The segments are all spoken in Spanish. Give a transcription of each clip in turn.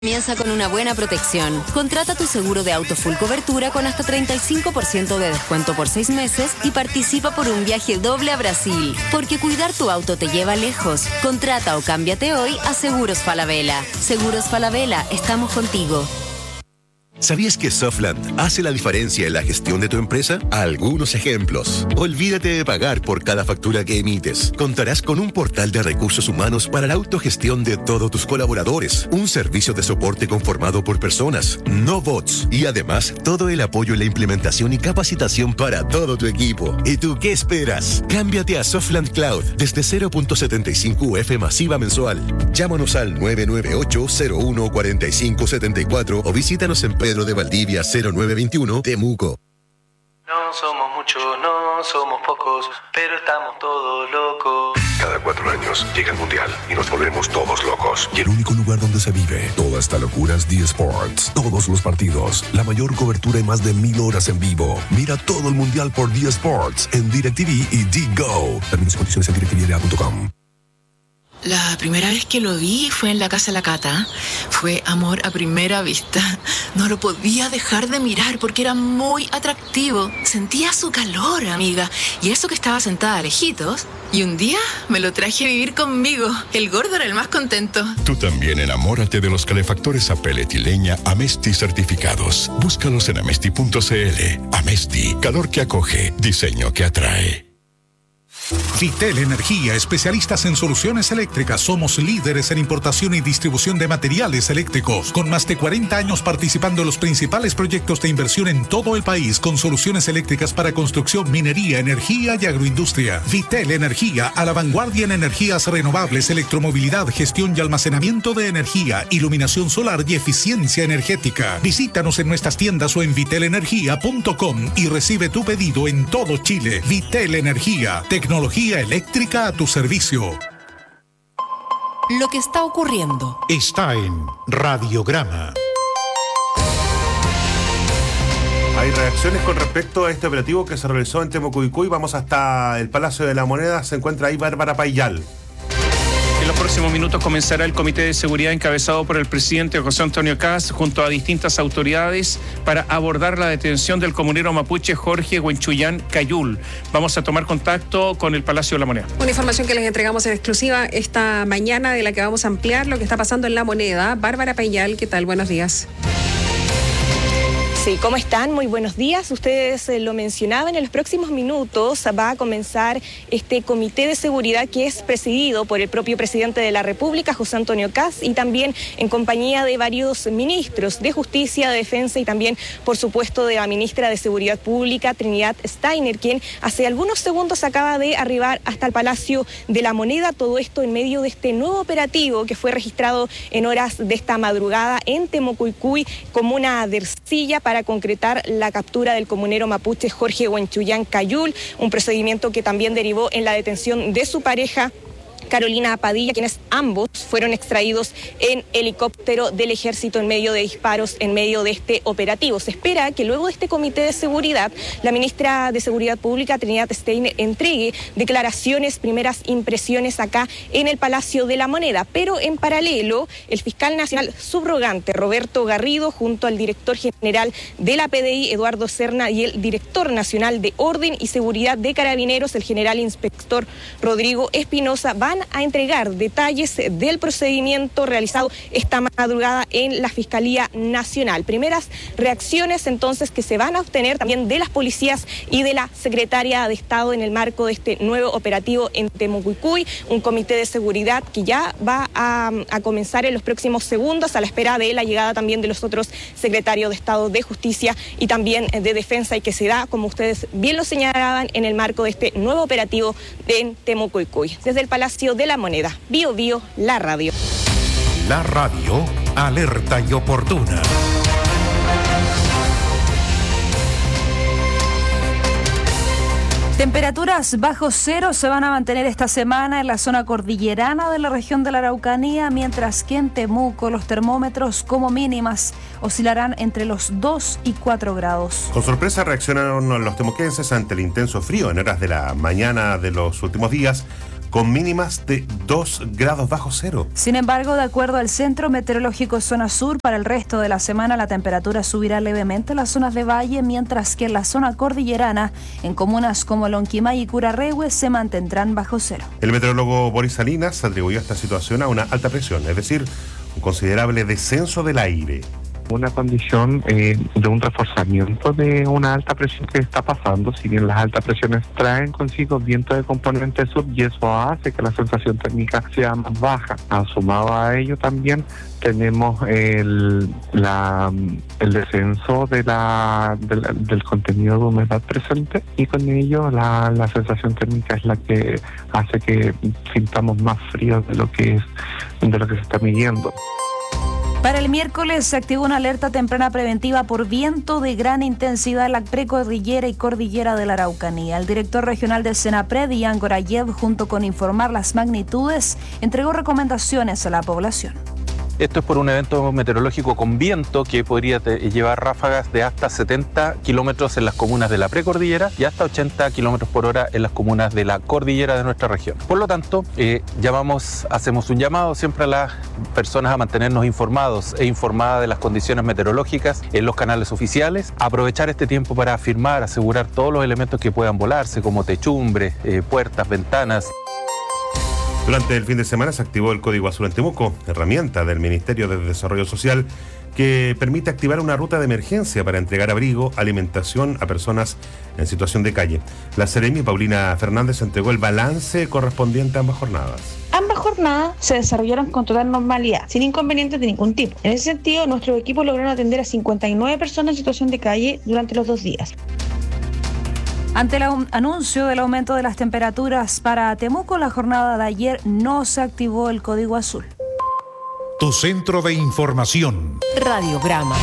Comienza con una buena protección. Contrata tu seguro de auto full cobertura con hasta 35% de descuento por 6 meses y participa por un viaje doble a Brasil. Porque cuidar tu auto te lleva lejos. Contrata o cámbiate hoy a Seguros Falabella. Seguros Falabella, estamos contigo. ¿Sabías que Softland hace la diferencia en la gestión de tu empresa? Algunos ejemplos. Olvídate de pagar por cada factura que emites. Contarás con un portal de recursos humanos para la autogestión de todos tus colaboradores. Un servicio de soporte conformado por personas, no bots. Y además, todo el apoyo en la implementación y capacitación para todo tu equipo. ¿Y tú qué esperas? Cámbiate a Softland Cloud desde 0.75 UF masiva mensual. Llámanos al 998-01-4574 o visítanos en Pedro de Valdivia 0921, Temuco. No somos muchos, no somos pocos, pero estamos todos locos. Cada 4 años llega el Mundial y nos volvemos todos locos. Y el único lugar donde se vive toda esta locura es D Sports. Todos los partidos, la mayor cobertura y más de 1000 horas en vivo. Mira todo el Mundial por D Sports en DirecTV y DGO. Términos y condiciones en directvida.com. La primera vez que lo vi fue en la casa de la Cata. Fue amor a primera vista. No lo podía dejar de mirar porque era muy atractivo. Sentía su calor, amiga. Y eso que estaba sentada lejitos. Y un día me lo traje a vivir conmigo. El gordo era el más contento. Tú también enamórate de los calefactores a pellet y leña Amesti certificados. Búscalos en amesti.cl. Amesti, calor que acoge, diseño que atrae. Vitel Energía, especialistas en soluciones eléctricas. Somos líderes en importación y distribución de materiales eléctricos, con más de 40 años participando en los principales proyectos de inversión en todo el país, con soluciones eléctricas para construcción, minería, energía y agroindustria. Vitel Energía, a la vanguardia en energías renovables, electromovilidad, gestión y almacenamiento de energía, iluminación solar y eficiencia energética. Visítanos en nuestras tiendas o en vitelenergia.com y recibe tu pedido en todo Chile. Vitel Energía, tecnología eléctrica a tu servicio. Lo que está ocurriendo está en Radiograma. Hay reacciones con respecto a este operativo que se realizó en Temuco. Vamos hasta el Palacio de la Moneda. Se encuentra ahí Bárbara Payal. En los próximos minutos comenzará el Comité de Seguridad encabezado por el presidente José Antonio Kast junto a distintas autoridades para abordar la detención del comunero mapuche Jorge Huenchuyán Cayul. Vamos a tomar contacto con el Palacio de la Moneda. Una información que les entregamos en exclusiva esta mañana, de la que vamos a ampliar lo que está pasando en la Moneda. Bárbara Payal, ¿qué tal? Buenos días. Sí, ¿cómo están? Muy buenos días. Ustedes lo mencionaban, en los próximos minutos va a comenzar este comité de seguridad que es presidido por el propio presidente de la República, José Antonio Kast, y también en compañía de varios ministros de Justicia, de Defensa y también, por supuesto, de la ministra de Seguridad Pública, Trinidad Steiner, quien hace algunos segundos acaba de arribar hasta el Palacio de la Moneda. Todo esto en medio de este nuevo operativo que fue registrado en horas de esta madrugada en Temucuicui, comuna de Ercilla, para concretar la captura del comunero mapuche Jorge Huenchuyán Cayul, un procedimiento que también derivó en la detención de su pareja Carolina Padilla, quienes ambos fueron extraídos en helicóptero del ejército en medio de disparos en medio de este operativo. Se espera que luego de este comité de seguridad, la ministra de Seguridad Pública, Trinidad Steiner, entregue declaraciones, primeras impresiones acá en el Palacio de la Moneda. Pero en paralelo, el fiscal nacional subrogante, Roberto Garrido, junto al director general de la PDI, Eduardo Serna, y el director nacional de Orden y Seguridad de Carabineros, el general inspector Rodrigo Espinosa, van a entregar detalles del procedimiento realizado esta madrugada en la Fiscalía Nacional. Primeras reacciones entonces que se van a obtener también de las policías y de la Secretaría de Estado en el marco de este nuevo operativo en Temucuicui, un comité de seguridad que ya va a comenzar en los próximos segundos, a la espera de la llegada también de los otros secretarios de Estado de Justicia y también de Defensa, y que se da, como ustedes bien lo señalaban, en el marco de este nuevo operativo en Temucuicui. Desde el Palacio de la Moneda, Bio Bio, la radio. La radio, alerta y oportuna. Temperaturas bajo cero se van a mantener esta semana en la zona cordillerana de la región de la Araucanía, mientras que en Temuco los termómetros como mínimas oscilarán entre los 2 y 4 grados. Con sorpresa reaccionaron los temuquenses ante el intenso frío en horas de la mañana de los últimos días, con mínimas de 2 grados bajo cero. Sin embargo, de acuerdo al Centro Meteorológico Zona Sur, para el resto de la semana la temperatura subirá levemente en las zonas de valle, mientras que en la zona cordillerana, en comunas como Lonquimay y Curarrehue, se mantendrán bajo cero. El meteorólogo Boris Salinas atribuyó esta situación a una alta presión, es decir, un considerable descenso del aire. Una condición de un reforzamiento de una alta presión que está pasando, si bien las altas presiones traen consigo viento de componente sur y eso hace que la sensación térmica sea más baja. Sumado a ello también tenemos el descenso del contenido de humedad presente y con ello la sensación térmica es la que hace que sintamos más frío de lo que se está midiendo. Para el miércoles se activó una alerta temprana preventiva por viento de gran intensidad en la precordillera y cordillera de la Araucanía. El director regional del Senapred, Ian Gorayev, junto con informar las magnitudes, entregó recomendaciones a la población. Esto es por un evento meteorológico con viento que podría llevar ráfagas de hasta 70 kilómetros en las comunas de la precordillera y hasta 80 kilómetros por hora en las comunas de la cordillera de nuestra región. Por lo tanto, hacemos un llamado siempre a las personas a mantenernos informados e informadas de las condiciones meteorológicas en los canales oficiales, aprovechar este tiempo para afirmar, asegurar todos los elementos que puedan volarse, como techumbre, puertas, ventanas. Durante el fin de semana se activó el Código Azul en Temuco, herramienta del Ministerio de Desarrollo Social que permite activar una ruta de emergencia para entregar abrigo, alimentación a personas en situación de calle. La Seremi Paulina Fernández entregó el balance correspondiente a ambas jornadas. Ambas jornadas se desarrollaron con total normalidad, sin inconvenientes de ningún tipo. En ese sentido, nuestros equipos lograron atender a 59 personas en situación de calle durante los 2 días. Ante el anuncio del aumento de las temperaturas para Temuco, la jornada de ayer no se activó el Código Azul. Tu centro de información. Radiograma.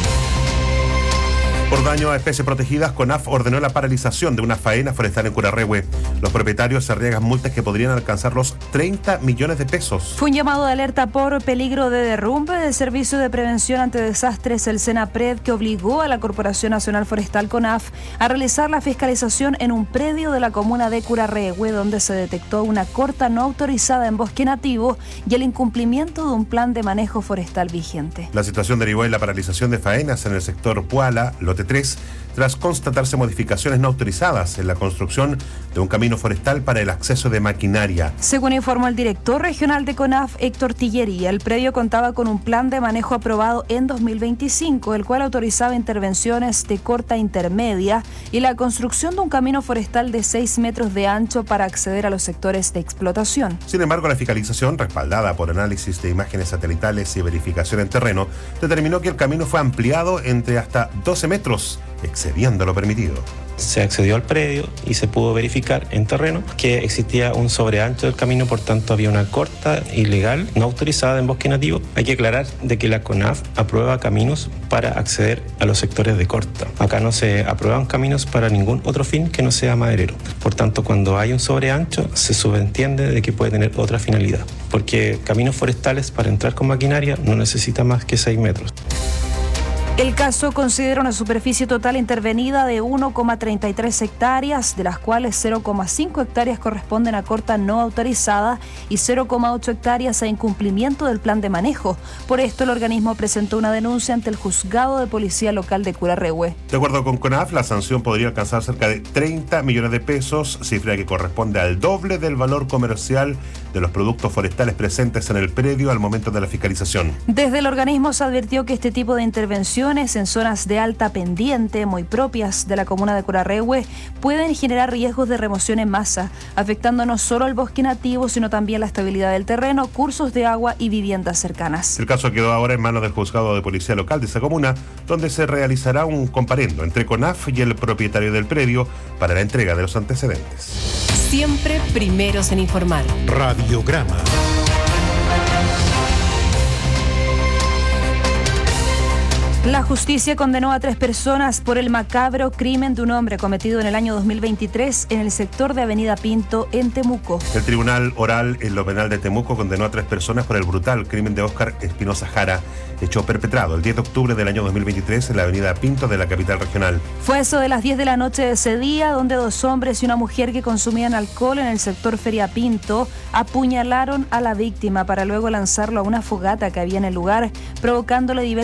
Por daño a especies protegidas, CONAF ordenó la paralización de una faena forestal en Curarrehue. Los propietarios se arriesgan multas que podrían alcanzar los 30 millones de pesos. Fue un llamado de alerta por peligro de derrumbe del Servicio de Prevención ante Desastres, el Senapred, que obligó a la Corporación Nacional Forestal CONAF a realizar la fiscalización en un predio de la comuna de Curarrehue, donde se detectó una corta no autorizada en bosque nativo y el incumplimiento de un plan de manejo forestal vigente. La situación derivó en la paralización de faenas en el sector Puala, Lote 3, tras constatarse modificaciones no autorizadas en la construcción de un camino forestal para el acceso de maquinaria. Según informó el director regional de CONAF, Héctor Tillería, el predio contaba con un plan de manejo aprobado en 2025, el cual autorizaba intervenciones de corta intermedia y la construcción de un camino forestal de 6 metros de ancho para acceder a los sectores de explotación. Sin embargo, la fiscalización, respaldada por análisis de imágenes satelitales y verificación en terreno, determinó que el camino fue ampliado entre hasta 12 metros, excediendo lo permitido. Se accedió al predio y se pudo verificar en terreno que existía un sobreancho del camino, por tanto había una corta ilegal no autorizada en bosque nativo. Hay que aclarar de que la CONAF aprueba caminos para acceder a los sectores de corta. Acá no se aprueban caminos para ningún otro fin que no sea maderero. Por tanto, cuando hay un sobreancho se subentiende de que puede tener otra finalidad, porque caminos forestales para entrar con maquinaria no necesita más que 6 metros. El caso considera una superficie total intervenida de 1,33 hectáreas, de las cuales 0,5 hectáreas corresponden a corta no autorizada y 0,8 hectáreas a incumplimiento del plan de manejo. Por esto, el organismo presentó una denuncia ante el Juzgado de Policía Local de Curarrehue. De acuerdo con CONAF, la sanción podría alcanzar cerca de 30 millones de pesos, cifra que corresponde al doble del valor comercial de los productos forestales presentes en el predio al momento de la fiscalización. Desde el organismo se advirtió que este tipo de intervención en zonas de alta pendiente, muy propias de la comuna de Curarrehue, pueden generar riesgos de remoción en masa, afectando no solo al bosque nativo, sino también la estabilidad del terreno, cursos de agua y viviendas cercanas. El caso quedó ahora en manos del Juzgado de Policía Local de esa comuna, donde se realizará un comparendo entre CONAF y el propietario del predio para la entrega de los antecedentes. Siempre primeros en informar. Radiograma. La justicia condenó a 3 personas por el macabro crimen de un hombre cometido en el año 2023 en el sector de Avenida Pinto, en Temuco. El Tribunal Oral en lo Penal de Temuco condenó a 3 personas por el brutal crimen de Óscar Espinosa Jara, hecho perpetrado el 10 de octubre del año 2023 en la Avenida Pinto de la capital regional. Fue eso de las 10 de la noche de ese día, donde 2 hombres y una mujer que consumían alcohol en el sector Feria Pinto apuñalaron a la víctima para luego lanzarlo a una fogata que había en el lugar, provocándole diversos